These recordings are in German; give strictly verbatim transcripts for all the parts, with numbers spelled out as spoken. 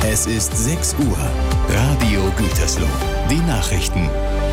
Es ist sechs Uhr. Radio Gütersloh. Die Nachrichten.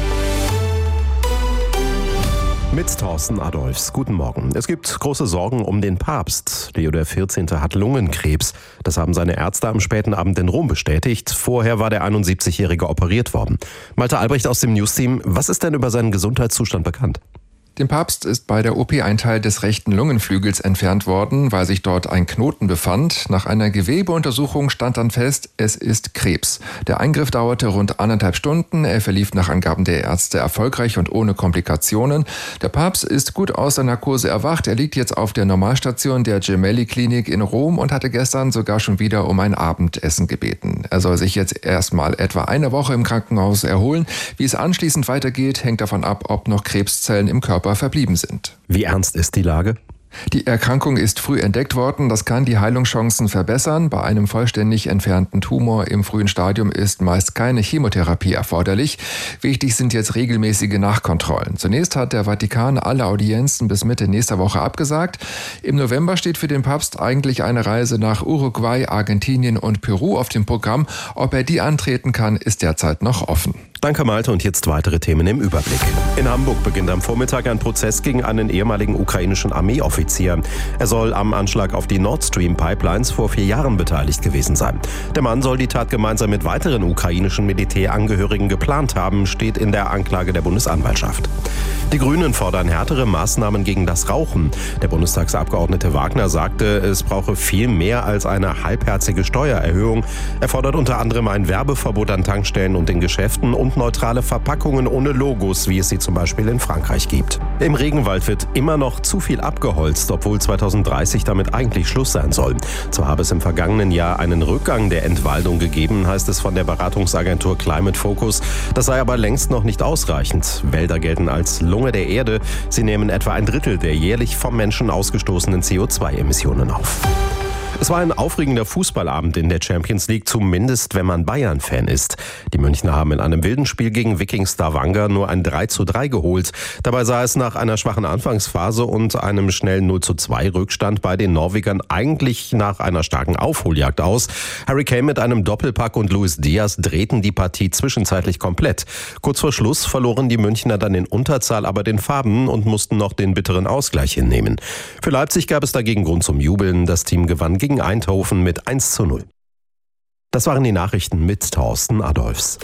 Mit Thorsten Adolfs. Guten Morgen. Es gibt große Sorgen um den Papst. Leo der vierzehnte hat Lungenkrebs. Das haben seine Ärzte am späten Abend in Rom bestätigt. Vorher war der einundsiebzigjährige operiert worden. Malte Albrecht aus dem Newsteam. Was ist denn über seinen Gesundheitszustand bekannt? Dem Papst ist bei der O P ein Teil des rechten Lungenflügels entfernt worden, weil sich dort ein Knoten befand. Nach einer Gewebeuntersuchung stand dann fest, es ist Krebs. Der Eingriff dauerte rund anderthalb Stunden. Er verlief nach Angaben der Ärzte erfolgreich und ohne Komplikationen. Der Papst ist gut aus der Narkose erwacht. Er liegt jetzt auf der Normalstation der Gemelli-Klinik in Rom und hatte gestern sogar schon wieder um ein Abendessen gebeten. Er soll sich jetzt erstmal etwa eine Woche im Krankenhaus erholen. Wie es anschließend weitergeht, hängt davon ab, ob noch Krebszellen im Körper verblieben sind. Wie ernst ist die Lage? Die Erkrankung ist früh entdeckt worden. Das kann die Heilungschancen verbessern. Bei einem vollständig entfernten Tumor im frühen Stadium ist meist keine Chemotherapie erforderlich. Wichtig sind jetzt regelmäßige Nachkontrollen. Zunächst hat der Vatikan alle Audienzen bis Mitte nächster Woche abgesagt. Im November steht für den Papst eigentlich eine Reise nach Uruguay, Argentinien und Peru auf dem Programm. Ob er die antreten kann, ist derzeit noch offen. Danke Malte und jetzt weitere Themen im Überblick. In Hamburg beginnt am Vormittag ein Prozess gegen einen ehemaligen ukrainischen Armeeoffizier. Er soll am Anschlag auf die Nord Stream Pipelines vor vier Jahren beteiligt gewesen sein. Der Mann soll die Tat gemeinsam mit weiteren ukrainischen Militärangehörigen geplant haben, steht in der Anklage der Bundesanwaltschaft. Die Grünen fordern härtere Maßnahmen gegen das Rauchen. Der Bundestagsabgeordnete Wagner sagte, es brauche viel mehr als eine halbherzige Steuererhöhung. Er fordert unter anderem ein Werbeverbot an Tankstellen und in Geschäften und neutrale Verpackungen ohne Logos, wie es sie zum Beispiel in Frankreich gibt. Im Regenwald wird immer noch zu viel abgeholzt, obwohl zweitausenddreißig damit eigentlich Schluss sein soll. Zwar habe es im vergangenen Jahr einen Rückgang der Entwaldung gegeben, heißt es von der Beratungsagentur Climate Focus. Das sei aber längst noch nicht ausreichend. Wälder gelten als Lunge der Erde. Sie nehmen etwa ein Drittel der jährlich vom Menschen ausgestoßenen C O zwei Emissionen auf. Es war ein aufregender Fußballabend in der Champions League, zumindest wenn man Bayern-Fan ist. Die Münchner haben in einem wilden Spiel gegen Viking Stavanger nur ein drei zu drei geholt. Dabei sah es nach einer schwachen Anfangsphase und einem schnellen null zu zwei Rückstand bei den Norwegern eigentlich nach einer starken Aufholjagd aus. Harry Kane mit einem Doppelpack und Luis Diaz drehten die Partie zwischenzeitlich komplett. Kurz vor Schluss verloren die Münchner dann in Unterzahl aber den Faden und mussten noch den bitteren Ausgleich hinnehmen. Für Leipzig gab es dagegen Grund zum Jubeln. Das Team gewann gegen Eindhoven mit eins zu null. Das waren die Nachrichten mit Thorsten Adolfs.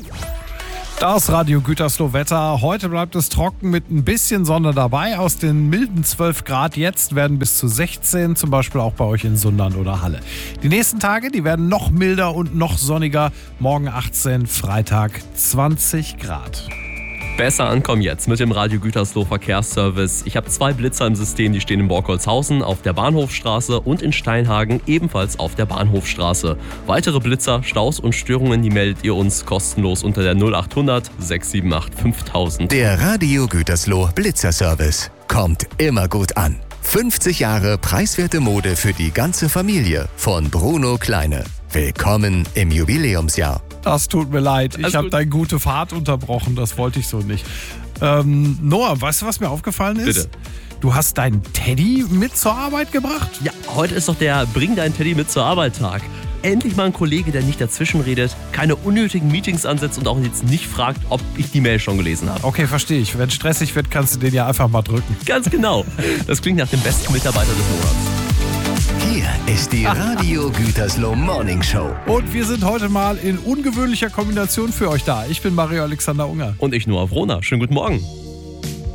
Das Radio Gütersloh Wetter. Heute bleibt es trocken mit ein bisschen Sonne dabei. Aus den milden zwölf Grad jetzt werden bis zu sechzehn, zum Beispiel auch bei euch in Sundern oder Halle. Die nächsten Tage, die werden noch milder und noch sonniger. Morgen achtzehn, Freitag zwanzig Grad. Besser ankommen jetzt mit dem Radio Gütersloh Verkehrsservice. Ich habe zwei Blitzer im System, die stehen in Borkholzhausen auf der Bahnhofstraße und in Steinhagen ebenfalls auf der Bahnhofstraße. Weitere Blitzer, Staus und Störungen, die meldet ihr uns kostenlos unter der null achthundert sechs sieben acht fünftausend. Der Radio Gütersloh Blitzerservice kommt immer gut an. fünfzig Jahre preiswerte Mode für die ganze Familie von Bruno Kleine. Willkommen im Jubiläumsjahr. Das tut mir leid. Ich habe deine gute Fahrt unterbrochen. Das wollte ich so nicht. Ähm, Noah, weißt du, was mir aufgefallen ist? Bitte. Du hast deinen Teddy mit zur Arbeit gebracht? Ja, heute ist doch der Bring deinen Teddy mit zur Arbeit Tag. Endlich mal ein Kollege, der nicht dazwischen redet, keine unnötigen Meetings ansetzt und auch jetzt nicht fragt, ob ich die Mail schon gelesen habe. Okay, verstehe ich. Wenn es stressig wird, kannst du den ja einfach mal drücken. Ganz genau. Das klingt nach dem besten Mitarbeiter des Monats. Hier ist die Radio Gütersloh Morning Show. Und wir sind heute mal in ungewöhnlicher Kombination für euch da. Ich bin Mario Alexander Unger. Und ich, Noah Wrohner. Schönen guten Morgen.